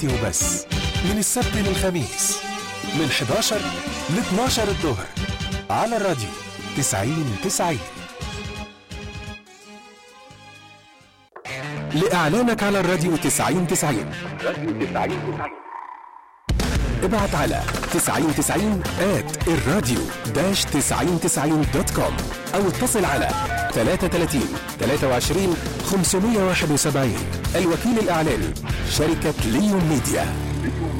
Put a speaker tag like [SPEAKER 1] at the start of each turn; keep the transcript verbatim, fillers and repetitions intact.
[SPEAKER 1] وبس، من السبت للخميس من حداشر ل اتناشر الظهر على الراديو تسعين تسعين. لإعلانك على الراديو تسعين تسعين ابعت على تسعين تسعين آت الراديو داش تسعين تسعين دوت كوم أو اتصل على ثلاثة ثلاثين ثلاثة وعشرين خمسمية وواحد وسبعين. الوكيل الإعلاني شركة ليون ميديا.